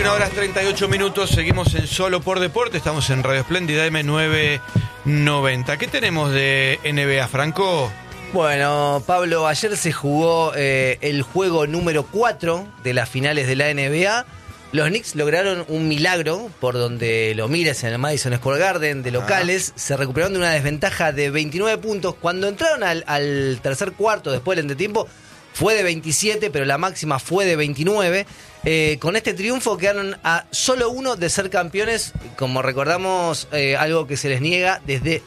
21 horas 38 minutos, seguimos en Solo por Deporte, estamos en Radio Espléndida M990. ¿Qué tenemos de NBA, Franco? Bueno, Pablo, ayer se jugó el juego número 4 de las finales de la NBA. Los Knicks lograron un milagro, por donde lo mires, en el Madison Square Garden, de locales. Se recuperaron de una desventaja de 29 puntos. Cuando entraron al tercer cuarto, después del entretiempo, fue de 27, pero la máxima fue de 29. Con este triunfo quedaron a solo uno de ser campeones, como recordamos, algo que se les niega desde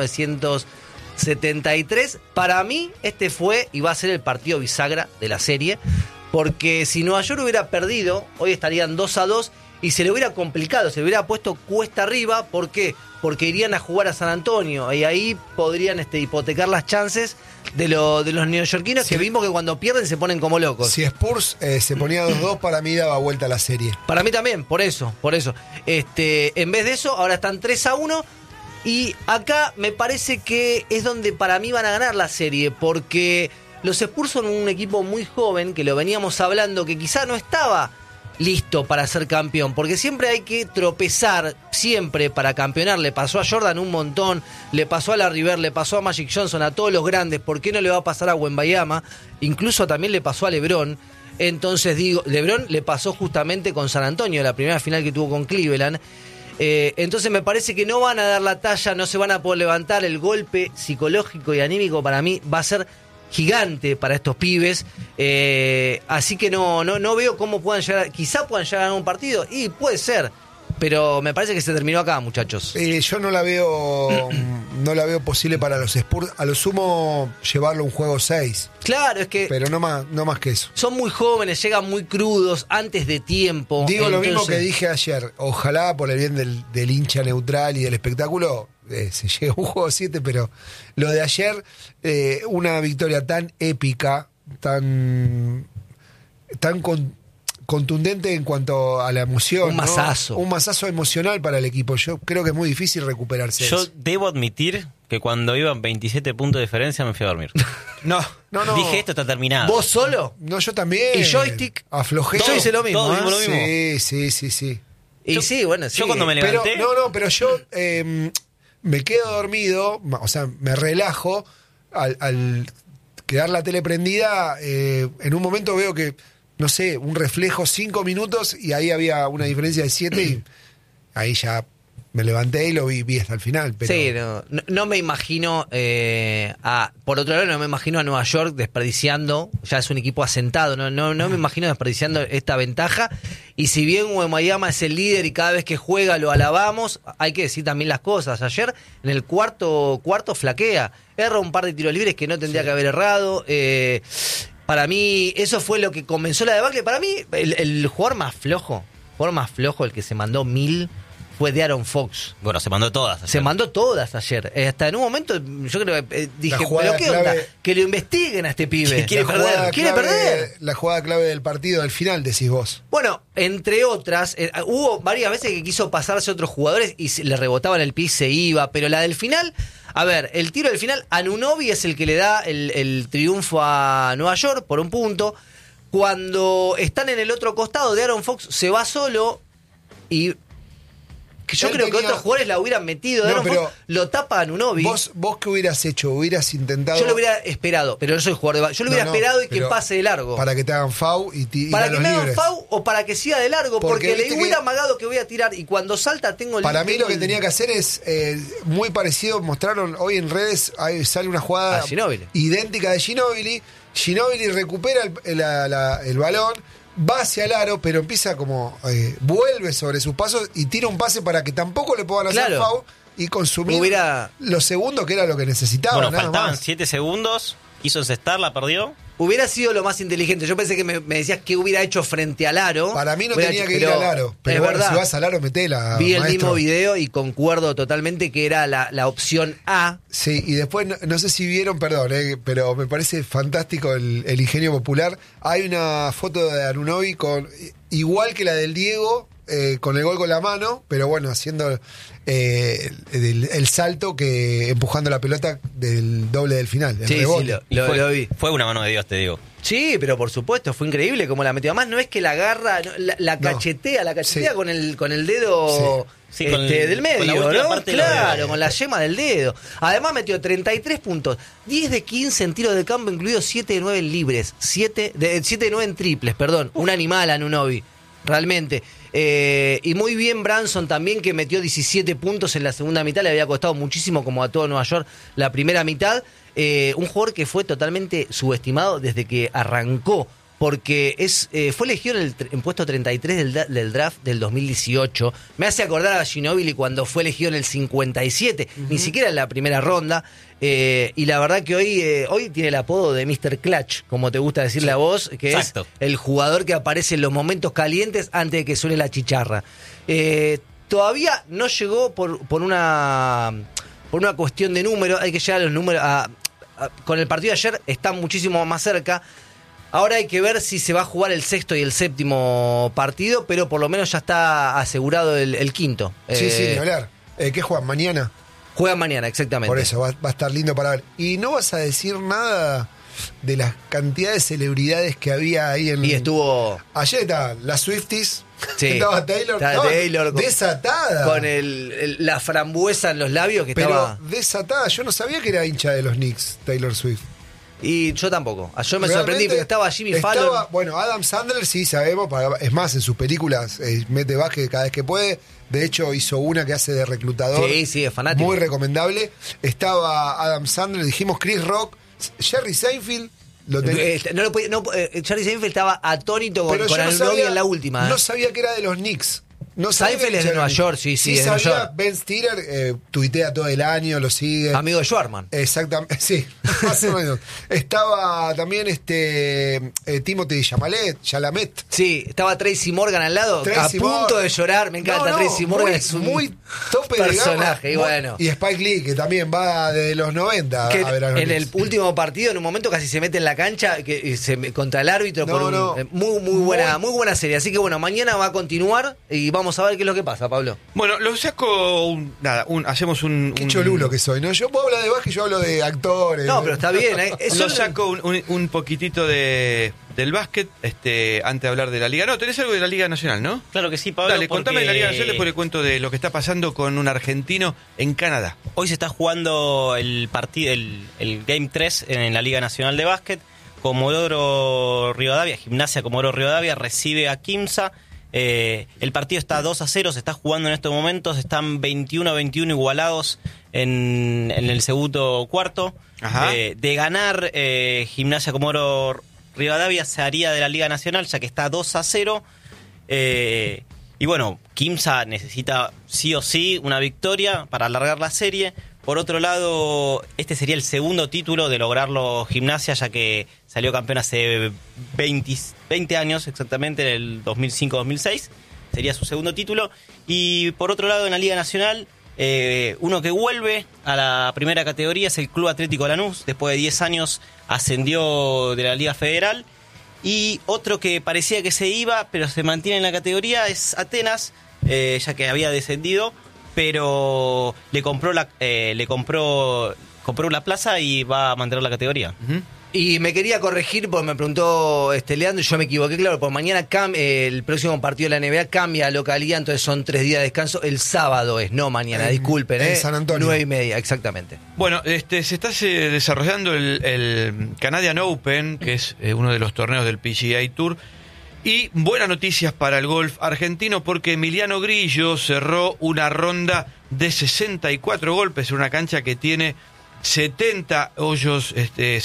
1973. Para mí, este fue y va a ser el partido bisagra de la serie, porque si Nueva York hubiera perdido, hoy estarían 2-2 y se le hubiera complicado, se le hubiera puesto cuesta arriba. ¿Por qué? Porque irían a jugar a San Antonio y ahí podrían hipotecar las chances de los neoyorquinos, sí, que vimos que cuando pierden se ponen como locos. Si Spurs se ponía 2-2, para mí daba vuelta a la serie. Para mí también, por eso. En vez de eso, ahora están 3-1 y acá me parece que es donde para mí van a ganar la serie, porque los Spurs son un equipo muy joven, que lo veníamos hablando, que quizá no estaba listo para ser campeón, porque siempre hay que tropezar, siempre para campeonar. Le pasó a Jordan un montón, le pasó a Larry Bird, le pasó a Magic Johnson, a todos los grandes. ¿Por qué no le va a pasar a Wembanyama? Incluso también le pasó a LeBron. Entonces digo, LeBron le pasó justamente con San Antonio, la primera final que tuvo con Cleveland. Entonces me parece que no van a dar la talla, no se van a poder levantar. El golpe psicológico y anímico para mí va a ser gigante para estos pibes, así que no veo cómo puedan llegar, quizá puedan llegar a ganar un partido, y puede ser, pero me parece que se terminó acá, muchachos. Yo no la veo posible para los Spurs, a lo sumo llevarlo a un juego 6. Claro, es que pero no más que eso. Son muy jóvenes, llegan muy crudos, antes de tiempo. Digo lo mismo que dije ayer, ojalá por el bien del hincha neutral y del espectáculo se llegue a un juego 7, pero lo de ayer, una victoria tan épica, tan contundente en cuanto a la emoción. Un masazo. ¿No? Un masazo emocional para el equipo. Yo creo que es muy difícil recuperarse. Yo debo admitir que cuando iban 27 puntos de diferencia me fui a dormir. No. Dije, esto está terminado. ¿Vos solo? No, yo también. ¿Y joystick? Aflojé. Yo hice lo mismo. Todos hicimos lo mismo. Sí. Y sí, bueno, sí. Yo cuando me levanté... Pero yo me quedo dormido, o sea, me relajo al quedar la tele prendida. En un momento veo que, no sé, un reflejo 5 minutos y ahí había una diferencia de 7 y ahí ya me levanté y lo vi hasta el final. Pero... Sí, no me imagino, por otro lado, no me imagino a Nueva York desperdiciando, ya es un equipo asentado, no me imagino desperdiciando esta ventaja. Y si bien Wembanyama es el líder y cada vez que juega lo alabamos, hay que decir también las cosas. Ayer en el cuarto flaquea, erra un par de tiros libres que no tendría que haber errado. Para mí eso fue lo que comenzó la debacle. Para mí el jugador más flojo, el que se mandó 1000, fue De'Aaron Fox. Bueno, se mandó todas ayer. Se mandó todas ayer. Hasta en un momento yo creo que dije, ¿pero qué onda? Que lo investiguen a este pibe. ¿Quiere perder? La jugada clave del partido, al final, decís vos. Bueno, entre otras, hubo varias veces que quiso pasarse a otros jugadores y le rebotaban el pie y se iba, pero la del final, a ver, el tiro del final, Anunoby es el que le da el triunfo a Nueva York por un punto. Cuando están en el otro costado, De'Aaron Fox se va solo y... que yo creo que otros jugadores la hubieran metido. Pero lo tapa Anunoby. ¿Vos qué hubieras hecho? ¿Hubieras intentado? Yo lo hubiera esperado, pero yo soy jugador de... Yo lo hubiera esperado y que pase de largo. Para que te hagan foul y para que me hagan libres. foul o para que siga de largo, porque le hubiera amagado que voy a tirar y cuando salta tengo el... Para mí lo que tenía que hacer es muy parecido. Mostraron hoy en redes, ahí sale una jugada idéntica de Ginóbili. Ginóbili recupera el balón, va hacia el aro, pero empieza como vuelve sobre sus pasos y tira un pase para que tampoco le puedan hacer foul y consumir los segundos, que era lo que necesitaba. Bueno, faltaban 7 segundos, hizo encestar, la perdió. Hubiera sido lo más inteligente. Yo pensé que me decías que hubiera hecho frente al aro. Para mí no tenía que ir al aro. Pero es bueno, verdad. Si vas al aro, metela. Vi el maestro. mismo video y concuerdo totalmente que era la opción A. Sí, y después, no sé si vieron, perdón, pero me parece fantástico el ingenio popular. Hay una foto de Anunoby igual que la del Diego, con el gol con la mano, pero bueno, haciendo el salto, que empujando la pelota del doble del final, el rebote. Sí, lo vi. Fue una mano de Dios, te digo. Sí, pero por supuesto, fue increíble como la metió. Además, no es que la agarra, la cachetea sí. con el dedo sí. del medio, con la ¿no? Claro, con la yema del dedo. Además, metió 33 puntos, 10 de 15 en tiros de campo, incluidos 7 de 9 en libres, 7 de 9 en triples, perdón. Un animal Anunoby, realmente. Y muy bien Branson también, que metió 17 puntos en la segunda mitad. Le había costado muchísimo, como a todo Nueva York, la primera mitad. Un jugador que fue totalmente subestimado desde que arrancó, porque fue elegido en puesto 33 del draft del 2018. Me hace acordar a Ginóbili cuando fue elegido en el 57, ni siquiera en la primera ronda. Y la verdad que hoy tiene el apodo de Mr. Clutch, como te gusta decirle a vos, que Exacto. es el jugador que aparece en los momentos calientes antes de que suene la chicharra. Todavía no llegó por una cuestión de número. Hay que llegar a los números. Con el partido de ayer está muchísimo más cerca. Ahora hay que ver si se va a jugar el sexto y el séptimo partido, pero por lo menos ya está asegurado el quinto. Sí, ni hablar. ¿Qué juegan? ¿Mañana? Juegan mañana, exactamente. Por eso, va a estar lindo para ver. ¿Y no vas a decir nada de las cantidades de celebridades que había ahí en... Y estuvo... Ayer estaban las Swifties. Sí. Estaba Taylor. Taylor desatada. Con la frambuesa en los labios que estaba... Pero desatada. Yo no sabía que era hincha de los Knicks, Taylor Swift. Y yo tampoco. Yo me sorprendí porque estaba Jimmy Fallon. Bueno, Adam Sandler sí sabemos, es más, en sus películas mete básquet cada vez que puede. De hecho, hizo una que hace de reclutador. Sí, es fanático. Muy recomendable. Estaba Adam Sandler, dijimos Chris Rock, Jerry Seinfeld. Jerry Seinfeld estaba atónito con Anunoby en la última. No sabía que era de los Knicks. No Seinfeld es de Nueva York, sí, sí es sabía. de Nueva York. Ben Stiller tuitea todo el año, lo sigue. Amigo de Schwarman. Exactamente, sí, más o menos. Estaba también Timothy Chalamet. Sí, estaba Tracy Morgan al lado, punto de llorar. Me encanta, Tracy Morgan es un muy tope personaje, de gama. Y Spike Lee, que también va desde los 90 que a ver a los en el último partido, en un momento casi se mete en la cancha contra el árbitro. Muy buena serie. Así que bueno, mañana va a continuar y vamos a ver qué es lo que pasa, Pablo. Bueno, lo saco hacemos un... Qué cholulo que soy, ¿no? Yo puedo hablar de básquet, yo hablo de actores. No, pero está bien. Lo saco un poquitito del básquet, antes de hablar de la Liga. No, tenés algo de la Liga Nacional, ¿no? Claro que sí, Pablo. Dale, contame de la Liga Nacional, después le cuento de lo que está pasando con un argentino en Canadá. Hoy se está jugando el Game 3 en la Liga Nacional de Básquet. Gimnasia Comodoro Rivadavia recibe a Quimsa. El partido está 2-0, se está jugando en estos momentos, están 21-21 igualados en el segundo cuarto. De ganar Gimnasia Comodoro Rivadavia se haría de la Liga Nacional, ya que está 2-0. Y bueno, Quimsa necesita sí o sí una victoria para alargar la serie. Por otro lado, este sería el segundo título de lograrlo Gimnasia, ya que salió campeón hace 20 años exactamente, en el 2005-2006. Sería su segundo título. Y por otro lado, en la Liga Nacional, uno que vuelve a la primera categoría es el Club Atlético Lanús. Después de 10 años ascendió de la Liga Federal. Y otro que parecía que se iba, pero se mantiene en la categoría, es Atenas, ya que había descendido, pero compró la plaza y va a mantener la categoría. Y me quería corregir porque me preguntó Leandro y yo me equivoqué, claro, porque mañana el próximo partido de la NBA cambia localidad, entonces son 3 días de descanso. El sábado es, no mañana, disculpen. En San Antonio. 9:30, exactamente. Bueno, se está desarrollando el Canadian Open, que es uno de los torneos del PGA Tour. Y buenas noticias para el golf argentino, porque Emiliano Grillo cerró una ronda de 64 golpes en una cancha que tiene 70 hoyos,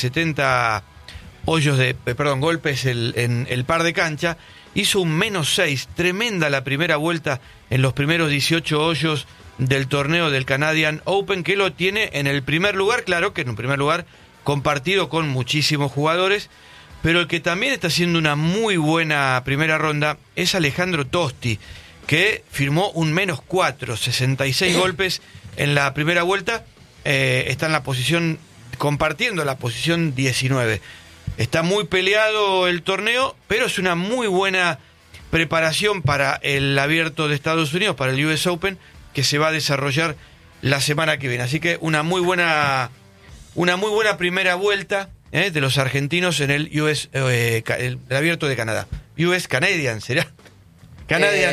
golpes en el par de cancha. Hizo un -6, tremenda la primera vuelta en los primeros 18 hoyos del torneo del Canadian Open, que lo tiene en el primer lugar, claro que en un primer lugar compartido con muchísimos jugadores. Pero el que también está haciendo una muy buena primera ronda es Alejandro Tosti, que firmó un -4, 66 golpes en la primera vuelta. Está en la posición, compartiendo la posición 19. Está muy peleado el torneo, pero es una muy buena preparación para el Abierto de Estados Unidos, para el US Open, que se va a desarrollar la semana que viene. Así que una muy buena primera vuelta de los argentinos en el el Abierto de Canadá. US Canadian, ¿será? Canadian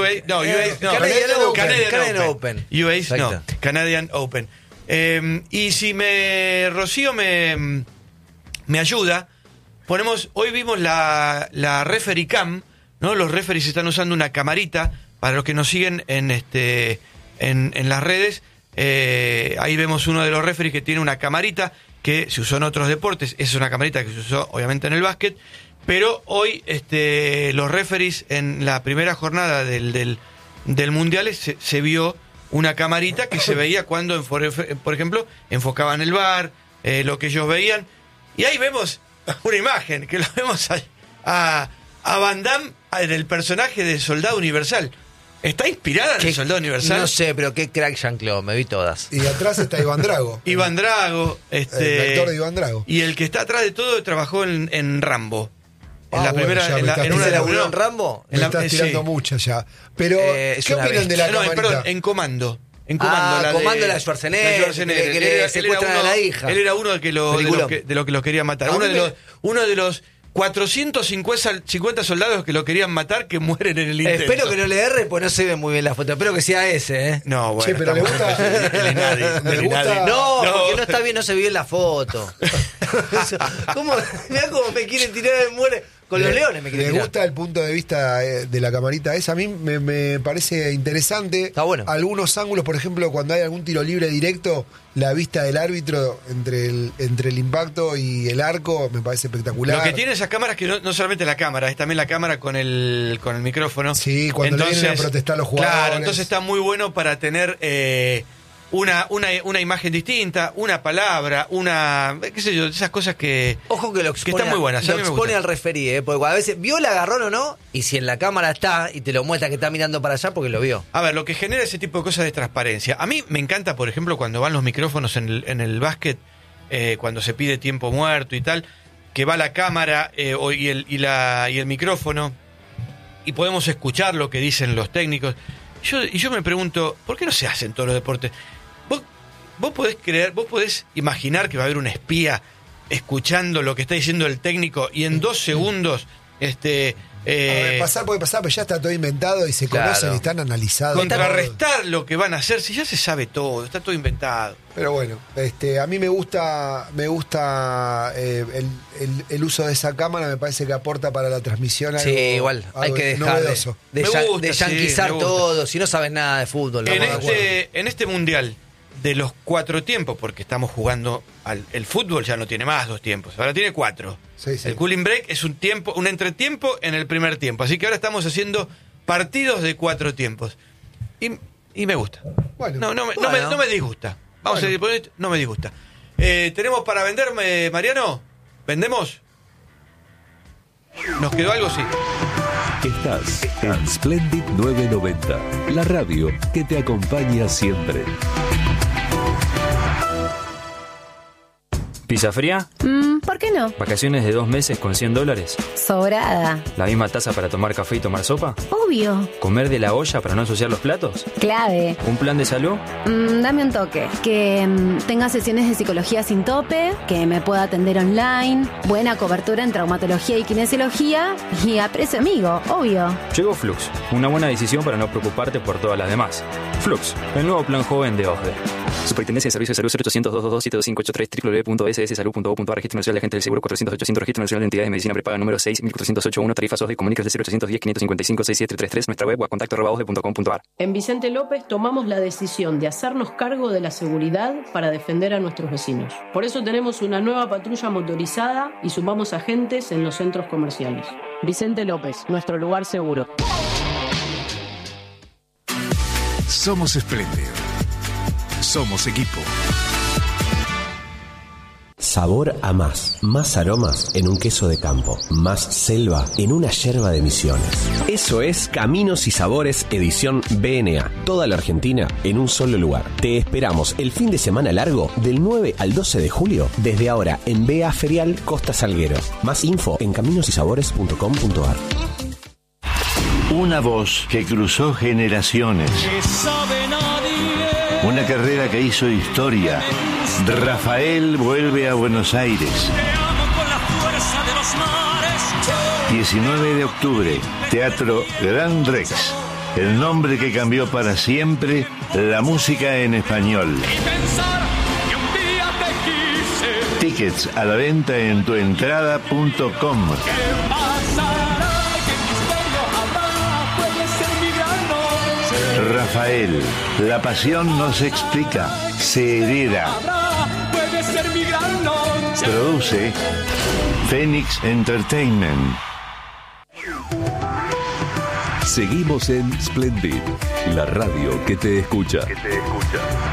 Open. US, no, Canadian Open. Y si Rocío me ayuda, hoy vimos la referee cam, ¿no? Los referees están usando una camarita, para los que nos siguen en las redes, ahí vemos uno de los referees que tiene una camarita que se usó en otros deportes, es una camarita que se usó obviamente en el básquet, pero hoy los referees en la primera jornada del Mundial se vio una camarita que se veía cuando, por ejemplo, enfocaban el VAR, lo que ellos veían, y ahí vemos una imagen, que lo vemos a Van Damme en el personaje de Soldado Universal. ¿Está inspirada en el Soldado Universal? No sé, pero qué crack Jean-Claude, me vi todas. Y atrás está Iván Drago. Iván Drago. El actor de Iván Drago. Y el que está atrás de todo trabajó en Rambo. En la primera... ¿En una laburó en Rambo? Me estás tirando mucho ya. Pero, ¿qué opinan de la camarita? Perdón, en Comando. Comando de la Schwarzenegger. Que le secuestran a la hija. Él era uno de los que lo querían matar. Uno de los 450 soldados que lo querían matar, que mueren en el intento. Espero que no le erre, pues no se ve muy bien la foto. Espero que sea ese, ¿eh? No, bueno. Che, pero le gusta. No, porque no está bien, no se ve bien la foto. Mirá cómo me quieren tirar el muere. Con los leones me quieren tirar. Me gusta el punto de vista de la camarita esa. A mí me parece interesante. Está bueno. Algunos ángulos, por ejemplo, cuando hay algún tiro libre directo, la vista del árbitro entre el impacto y el arco me parece espectacular. Lo que tiene esas cámaras, que no solamente la cámara, es también la cámara con el micrófono. Sí, cuando le vienen a protestar los jugadores. Claro, entonces está muy bueno para tener una imagen distinta, una palabra, qué sé yo, esas cosas que... Ojo que lo expone, que están muy buenas. Lo expone al referee, porque a veces vio el agarrón o no, y si en la cámara está y te lo muestra que está mirando para allá, porque lo vio. A ver, lo que genera ese tipo de cosas de transparencia. A mí me encanta, por ejemplo, cuando van los micrófonos en el básquet, cuando se pide tiempo muerto y tal, que va la cámara y el micrófono, y podemos escuchar lo que dicen los técnicos. Yo me pregunto, ¿por qué no se hace en todos los deportes? Vos podés imaginar que va a haber un espía escuchando lo que está diciendo el técnico y en 2 segundos puede pasar, pero ya está todo inventado y se conocen y están analizados. Contrarrestar lo que van a hacer, si ya se sabe todo, está todo inventado. Pero bueno, a mí me gusta el uso de esa cámara, me parece que aporta para la transmisión algo, igual, hay que dejar de yanquizar todo, si no sabes nada de fútbol. En este mundial de los 4 tiempos, porque estamos jugando el fútbol ya no tiene más 2 tiempos, ahora tiene 4. Sí. El cooling break es un entretiempo en el primer tiempo, así que ahora estamos haciendo partidos de 4 tiempos y me gusta. Bueno, no me disgusta. Vamos a decir, no me disgusta. ¿Tenemos para vender, Mariano? ¿Vendemos? ¿Nos quedó algo? Sí. Estás en Splendid 990, la radio que te acompaña siempre. ¿Pizza fría? ¿Por qué no? ¿Vacaciones de 2 meses con $100? Sobrada. ¿La misma taza para tomar café y tomar sopa? Obvio. ¿Comer de la olla para no ensuciar los platos? Clave. ¿Un plan de salud? Dame un toque. Que tenga sesiones de psicología sin tope, que me pueda atender online, buena cobertura en traumatología y kinesiología y a precio amigo, obvio. Llegó Flux, una buena decisión para no preocuparte por todas las demás. Flux, el nuevo plan joven de OSDE. Superintendencia de Servicios de Salud 0800-222-7583 www.sssalud.gov.ar. Registro Nacional de Agentes del Seguro 400-800. Registro Nacional de Entidades de Medicina Prepaga número 6.408.1. Tarifas OSDE. Comuníquese al 0810-555-6733. Nuestra web o a contacto@osde.com.ar. En Vicente López tomamos la decisión de hacernos cargo de la seguridad para defender a nuestros vecinos. Por eso tenemos una nueva patrulla motorizada y sumamos agentes en los centros comerciales. Vicente López, nuestro lugar seguro. Somos espléndidos. Somos equipo. Sabor a más. Más aromas en un queso de campo. Más selva en una yerba de Misiones. Eso es Caminos y Sabores edición BNA. Toda la Argentina en un solo lugar. Te esperamos el fin de semana largo del 9 al 12 de julio. Desde ahora en BA Ferial Costa Salguero. Más info en caminosysabores.com.ar. Una voz que cruzó generaciones. Una carrera que hizo historia. Rafael vuelve a Buenos Aires. 19 de octubre, Teatro Gran Rex. El nombre que cambió para siempre la música en español. Tickets a la venta en tuentrada.com. Rafael, la pasión no se explica, se hereda. Produce Phoenix Entertainment. Seguimos en Splendid, la radio que te escucha.